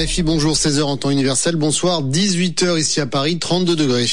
RFI, bonjour, 16h en temps universel, bonsoir, 18h ici à Paris, 32 degrés.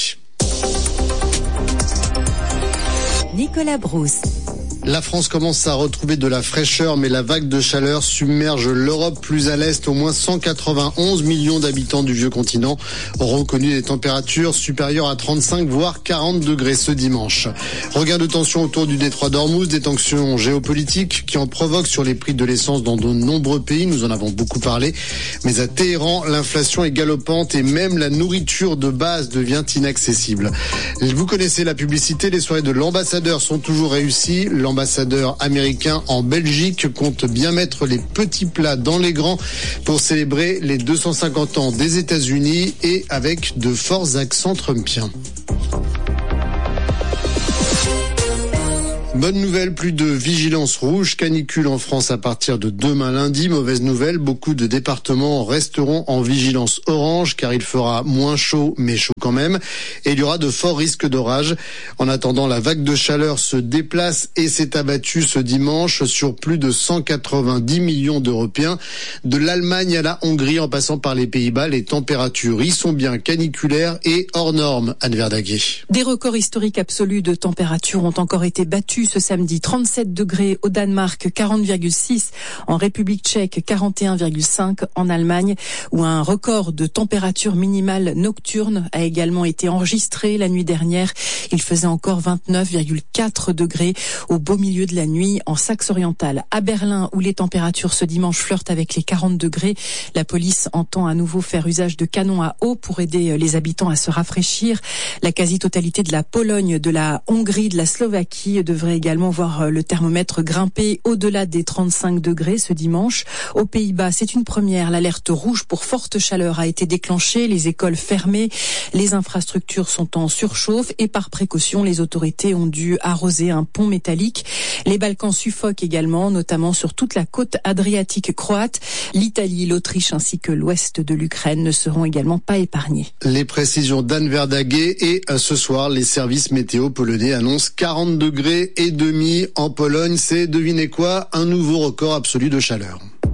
Nicolas Brousse. La France commence à retrouver de la fraîcheur, mais la vague de chaleur submerge l'Europe. Plus à l'est, au moins 191 millions d'habitants du vieux continent auront connu des températures supérieures à 35 voire 40 degrés ce dimanche. Regain de tension autour du détroit d'Ormuz, des tensions géopolitiques qui en provoquent sur les prix de l'essence dans de nombreux pays, nous en avons beaucoup parlé. Mais à Téhéran, l'inflation est galopante et même la nourriture de base devient inaccessible. Vous connaissez la publicité, les soirées de l'ambassadeur sont toujours réussies. L'ambassadeur américain en Belgique compte bien mettre les petits plats dans les grands pour célébrer les 250 ans des États-Unis et avec de forts accents trumpiens. Bonne nouvelle, plus de vigilance rouge, canicule en France à partir de demain lundi. Mauvaise nouvelle, beaucoup de départements resteront en vigilance orange car il fera moins chaud mais chaud quand même et il y aura de forts risques d'orage. En attendant, la vague de chaleur se déplace et s'est abattue ce dimanche sur plus de 190 millions d'Européens. De l'Allemagne à la Hongrie en passant par les Pays-Bas, les températures y sont bien caniculaires et hors normes. Anne Verdaguet. Des records historiques absolus de température ont encore été battus ce samedi. 37 degrés au Danemark, 40,6 en République tchèque, 41,5 en Allemagne, où un record de température minimale nocturne a également été enregistré la nuit dernière. Il faisait encore 29,4 degrés au beau milieu de la nuit en Saxe-Orientale. À Berlin, où les températures ce dimanche flirtent avec les 40 degrés, la police entend à nouveau faire usage de canons à eau pour aider les habitants à se rafraîchir. La quasi-totalité de la Pologne, de la Hongrie, de la Slovaquie devrait également voir le thermomètre grimper au-delà des 35 degrés ce dimanche. Aux Pays-Bas, c'est une première. L'alerte rouge pour forte chaleur a été déclenchée. Les écoles fermées, les infrastructures sont en surchauffe et par précaution, les autorités ont dû arroser un pont métallique. Les Balkans suffoquent également, notamment sur toute la côte adriatique croate. L'Italie, l'Autriche ainsi que l'ouest de l'Ukraine ne seront également pas épargnés. Les précisions d'Anne Verdaguet et ce soir, les services météo polonais annoncent 40 degrés et demi en Pologne. C'est, devinez quoi, un nouveau record absolu de chaleur.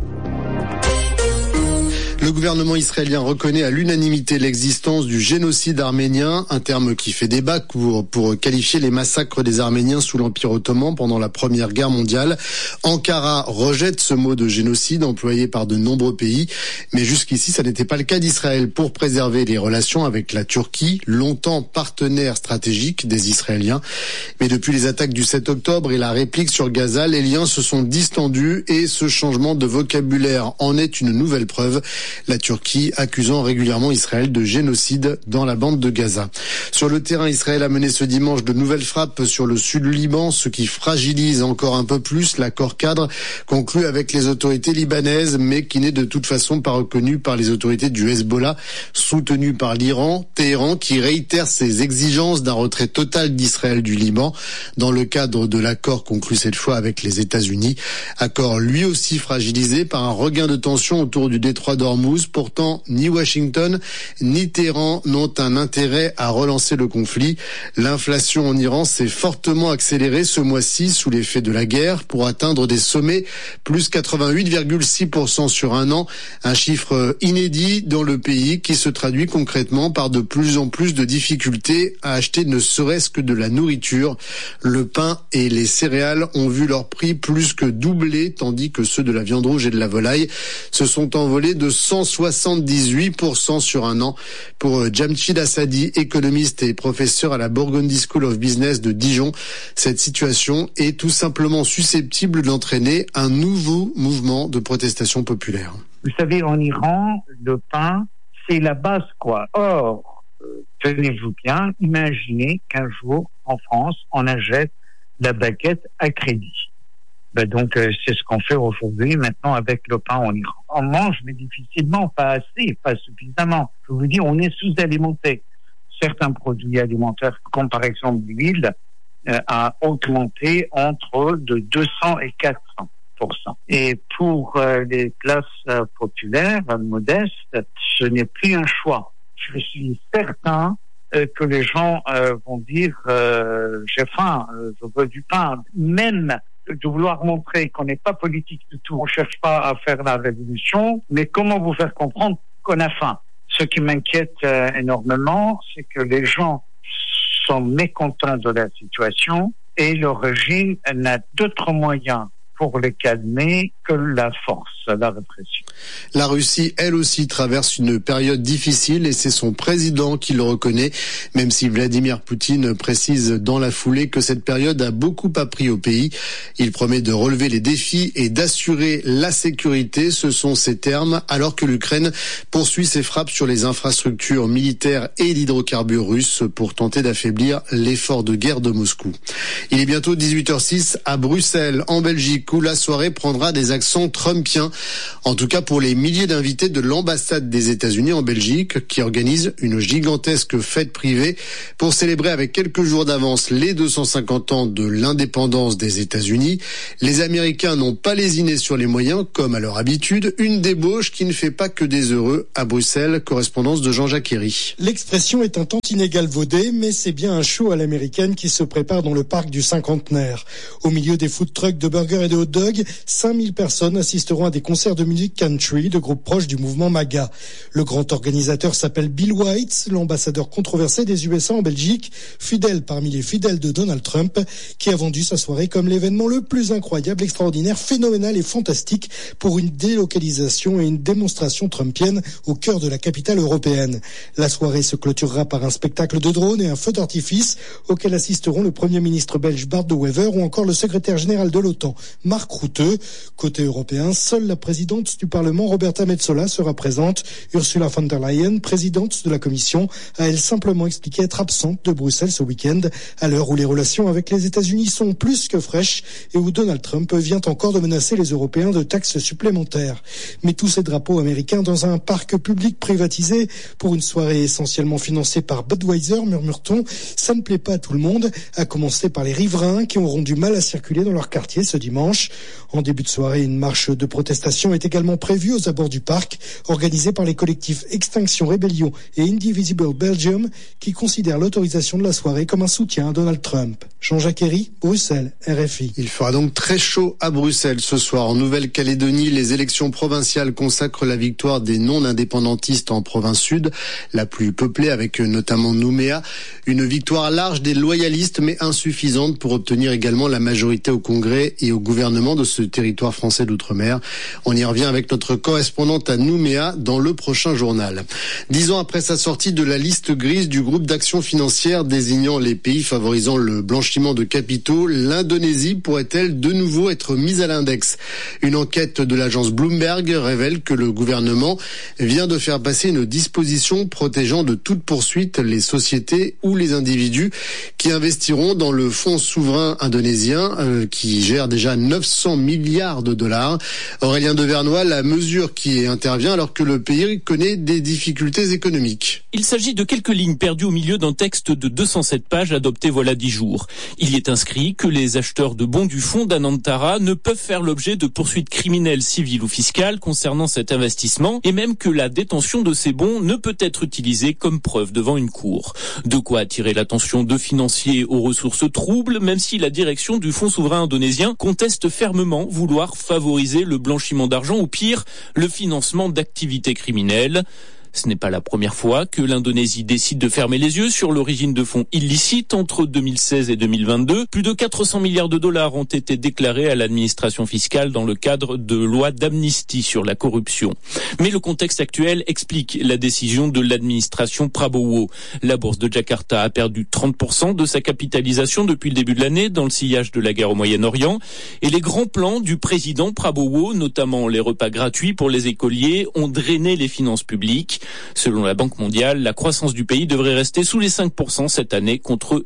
Le gouvernement israélien reconnaît à l'unanimité l'existence du génocide arménien, un terme qui fait débat pour qualifier les massacres des Arméniens sous l'Empire ottoman pendant la Première Guerre mondiale. Ankara rejette ce mot de génocide employé par de nombreux pays, mais jusqu'ici ça n'était pas le cas d'Israël. Pour préserver les relations avec la Turquie, longtemps partenaire stratégique des Israéliens. Mais depuis les attaques du 7 octobre et la réplique sur Gaza, les liens se sont distendus et ce changement de vocabulaire en est une nouvelle preuve. La Turquie accusant régulièrement Israël de génocide dans la bande de Gaza. Sur le terrain, Israël a mené ce dimanche de nouvelles frappes sur le sud du Liban, ce qui fragilise encore un peu plus l'accord cadre conclu avec les autorités libanaises, mais qui n'est de toute façon pas reconnu par les autorités du Hezbollah, soutenu par l'Iran. Téhéran qui réitère ses exigences d'un retrait total d'Israël du Liban dans le cadre de l'accord conclu cette fois avec les États-Unis. Accord lui aussi fragilisé par un regain de tension autour du détroit d'Ormuz. Pourtant, ni Washington ni Téhéran n'ont un intérêt à relancer le conflit. L'inflation en Iran s'est fortement accélérée ce mois-ci sous l'effet de la guerre pour atteindre des sommets plus 88,6% sur un an. Un chiffre inédit dans le pays qui se traduit concrètement par de plus en plus de difficultés à acheter ne serait-ce que de la nourriture. Le pain et les céréales ont vu leur prix plus que doubler tandis que ceux de la viande rouge et de la volaille se sont envolés de 178% sur un an. Pour Jamchid Assadi, économiste et professeur à la Burgundy School of Business de Dijon, cette situation est tout simplement susceptible d'entraîner un nouveau mouvement de protestation populaire. Vous savez, en Iran, le pain, c'est la base, quoi. Or, tenez-vous bien, imaginez qu'un jour, en France, on achète la baguette à crédit. Donc, c'est ce qu'on fait aujourd'hui, maintenant, avec le pain en Iran. On mange, mais difficilement, pas assez, pas suffisamment. Je vous dis, on est sous-alimenté. Certains produits alimentaires, comme par exemple l'huile, a augmenté entre de 200 et 400%. Et pour les classes populaires, modestes, ce n'est plus un choix. Je suis certain que les gens vont dire j'ai faim, je veux du pain. Même de vouloir montrer qu'on n'est pas politique du tout, on cherche pas à faire la révolution, mais comment vous faire comprendre qu'on a faim. Ce qui m'inquiète énormément, c'est que les gens sont mécontents de la situation et le régime n'a d'autres moyens pour les calmer que la force, la répression. La Russie, elle aussi, traverse une période difficile et c'est son président qui le reconnaît, même si Vladimir Poutine précise dans la foulée que cette période a beaucoup appris au pays. Il promet de relever les défis et d'assurer la sécurité, ce sont ses termes, alors que l'Ukraine poursuit ses frappes sur les infrastructures militaires et l'hydrocarbure russe pour tenter d'affaiblir l'effort de guerre de Moscou. Il est bientôt 18h06 à Bruxelles, en Belgique, où la soirée prendra des accents trumpiens. En tout cas pour les milliers d'invités de l'ambassade des États-Unis en Belgique, qui organise une gigantesque fête privée pour célébrer avec quelques jours d'avance les 250 ans de l'indépendance des États-Unis. Les Américains n'ont pas lésiné sur les moyens, comme à leur habitude, une débauche qui ne fait pas que des heureux. À Bruxelles, correspondance de Jean-Jacques Herry. L'expression est un tantinet galvaudé, mais c'est bien un show à l'américaine qui se prépare dans le parc du Cinquantenaire. Au milieu des food trucks de burgers et de hot dogs, 5000 personnes assisteront à des concerts de musique country de groupes proches du mouvement MAGA. Le grand organisateur s'appelle Bill White, l'ambassadeur controversé des USA en Belgique, fidèle parmi les fidèles de Donald Trump, qui a vendu sa soirée comme l'événement le plus incroyable, extraordinaire, phénoménal et fantastique pour une délocalisation et une démonstration trumpienne au cœur de la capitale européenne. La soirée se clôturera par un spectacle de drones et un feu d'artifice auquel assisteront le Premier ministre belge Bart De Wever ou encore le secrétaire général de l'OTAN, Mark Rutte. Côté européen, seule la présidente du Parlement, Roberta Metsola, sera présente. Ursula von der Leyen, présidente de la Commission, a elle simplement expliqué être absente de Bruxelles ce week-end, à l'heure où les relations avec les États-Unis sont plus que fraîches et où Donald Trump vient encore de menacer les Européens de taxes supplémentaires. Mais tous ces drapeaux américains dans un parc public privatisé pour une soirée essentiellement financée par Budweiser, murmure-t-on, ça ne plaît pas à tout le monde, à commencer par les riverains qui auront du mal à circuler dans leur quartier ce dimanche. En début de soirée, une marche de protestation est également prévue aux abords du parc, organisée par les collectifs Extinction Rebellion et Indivisible Belgium, qui considèrent l'autorisation de la soirée comme un soutien à Donald Trump. Jean-Jacques Herry, Bruxelles, RFI. Il fera donc très chaud à Bruxelles ce soir. En Nouvelle-Calédonie, les élections provinciales consacrent la victoire des non-indépendantistes en province sud, la plus peuplée avec notamment Nouméa. Une victoire large des loyalistes mais insuffisante pour obtenir également la majorité au Congrès et au gouvernement de ce territoire français d'outre-mer. On y revient avec notre correspondante à Nouméa dans le prochain journal. 10 ans après sa sortie de la liste grise du groupe d'action financière désignant les pays favorisant le blanchiment de capitaux, l'Indonésie pourrait-elle de nouveau être mise à l'index? Une enquête de l'agence Bloomberg révèle que le gouvernement vient de faire passer une disposition protégeant de toute poursuite les sociétés ou les individus qui investiront dans le fonds souverain indonésien qui gère déjà 900 milliards de dollars. Aurélien Devernois, la mesure qui intervient alors que le pays connaît des difficultés économiques. Il s'agit de quelques lignes perdues au milieu d'un texte de 207 pages adopté voilà 10 jours. Il y est inscrit que les acheteurs de bons du fonds d'Anantara ne peuvent faire l'objet de poursuites criminelles, civiles ou fiscales concernant cet investissement et même que la détention de ces bons ne peut être utilisée comme preuve devant une cour. De quoi attirer l'attention de financiers aux ressources troubles, même si la direction du fonds souverain indonésien conteste fermement vouloir favoriser le blanchiment d'argent ou pire, le financement d'activités criminelles. Ce n'est pas la première fois que l'Indonésie décide de fermer les yeux sur l'origine de fonds illicites entre 2016 et 2022. Plus de 400 milliards de dollars ont été déclarés à l'administration fiscale dans le cadre de lois d'amnistie sur la corruption. Mais le contexte actuel explique la décision de l'administration Prabowo. La bourse de Jakarta a perdu 30% de sa capitalisation depuis le début de l'année dans le sillage de la guerre au Moyen-Orient. Et les grands plans du président Prabowo, notamment les repas gratuits pour les écoliers, ont drainé les finances publiques. Selon la Banque mondiale, la croissance du pays devrait rester sous les 5% cette année contre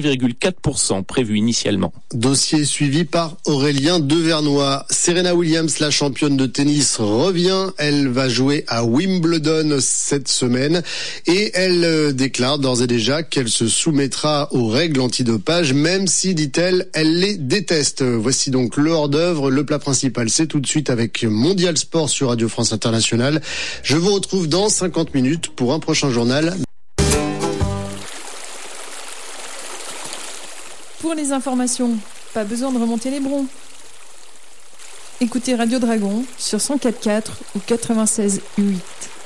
5,4% prévu initialement. Dossier suivi par Aurélien Devernois. Serena Williams, la championne de tennis, revient. Elle va jouer à Wimbledon cette semaine et elle déclare d'ores et déjà qu'elle se soumettra aux règles antidopage, même si, dit-elle, elle les déteste. Voici donc le hors-d'œuvre, le plat principal. C'est tout de suite avec Mondial Sport sur Radio France Internationale. Je vous retrouve dans 50 minutes pour un prochain journal. Pour les informations, pas besoin de remonter les broncs. écoutez Radio Dragon sur 104.4 ou 96.8.